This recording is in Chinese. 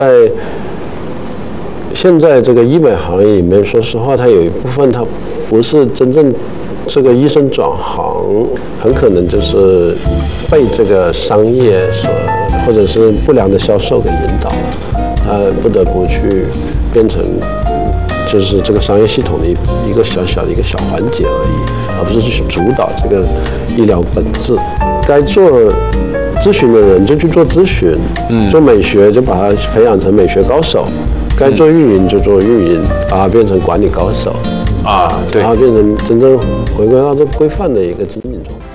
在现在这个医美行业里面，说实话，它有一部分它不是真正这个医生转行，很可能就是被这个商业或者是不良的销售给引导了，不得不去变成就是这个商业系统的一个小小的环节而已，而不是去主导这个医疗本质。该做咨询的人就去做咨询，做美学就把它培养成美学高手，该做运营就做运营，把它变成管理高手， 对， 然后变成真正回归到这规范的一个经营中。